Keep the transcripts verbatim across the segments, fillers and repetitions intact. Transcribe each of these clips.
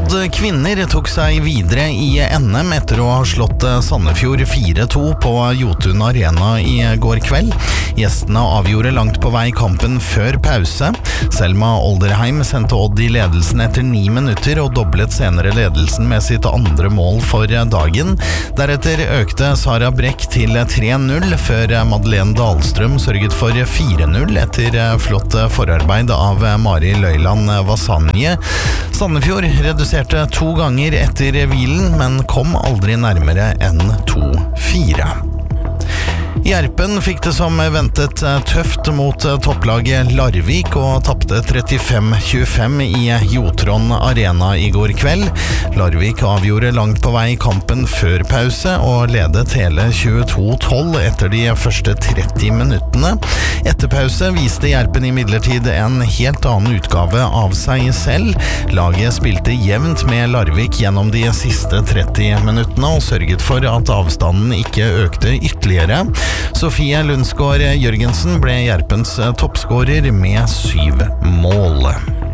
Odd kvinner tok seg videre i N M etter å ha slått Sandefjord fire to på Jotun Arena i går kveld. Gjestene avgjorde langt på vei kampen før pause. Selma Olderheim sendte Odd i ledelsen etter ni minutter og doblet senere ledelsen med sitt andre mål for dagen. Deretter økte Sara Brekk til tre null, før Madeleine Dahlstrøm sørget for fire null etter flott forarbeid av Mari Løyland Vasanje. Sandefjord reduserte to ganger etter hvilen, men kom aldri nærmere enn to fire. Gjerpen fikk det som ventet tøft mot topplaget Larvik og tappte trettifem tjuefem i Jotron Arena i går kveld. Larvik avgjorde langt på vei kampen før pause og ledet hele tjueto tolv etter de første tretti minuttene. Etter pause viste Gjerpen imidlertid en helt annen utgave av seg selv. Laget spilte jevnt med Larvik gjennom de siste tretti minuttene og sørget for at avstanden ikke økte ytterligere. Sofie Lundsgaard Jørgensen ble Gjerpens toppskårer med syv mål.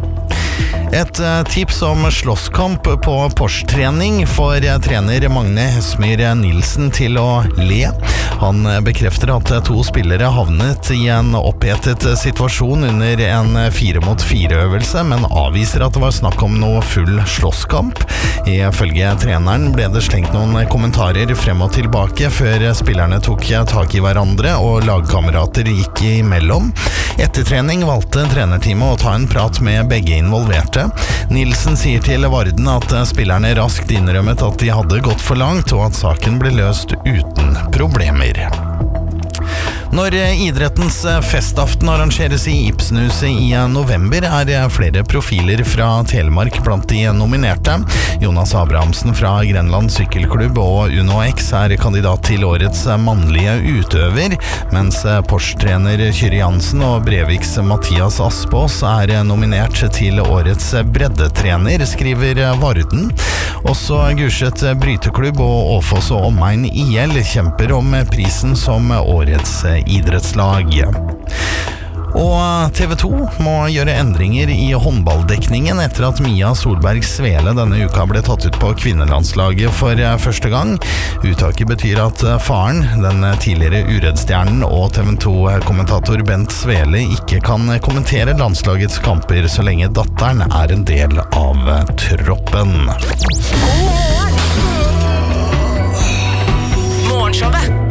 Et tips om slåsskamp på Porsche-trening får trener Magne Hesmyr Nilsen til å le. Han bekrefter at to spillere havnet i en opphetet situasjon under en fire mot fire øvelse, men avviser at det var snakk om noe full slåsskamp. Ifølge treneren ble det slengt noen kommentarer frem og tilbake før spillerne tok tak i hverandre og lagkamerater gikk imellom. Etter trening valgte trenerteamet å ta en prat med begge involverte. Nilsen sier til Varden at spillerne raskt innrømmet at de hadde gått for langt, og at saken ble løst uten problemer. Når idrettens festaften arrangeres i Ibsenhuset i november, er flere profiler fra Telemark blant de nominerte. Jonas Abrahamsen fra Grenland Sykkelklubb og Uno X er kandidat til årets mannlige utøver, mens Porsche-trener Kyrre Jansen og Breviks Mathias Aspås er nominert til årets breddetrener, skriver Varden. Også Gulset Bryteklubb og Åfoss og Omegn I L kjemper om prisen som årets idrettslag. Og T V to må gjøre endringer i håndballdekningen etter at Mia Solberg Svele denne uka ble tatt ut på kvinnelandslaget for første gang. Uttaket betyr at faren, den tidligere Uredd-stjernen og T V to-kommentator Bent Svele ikke kan kommentere landslagets kamper så lenge datteren er en del av troppen. Morgenshowet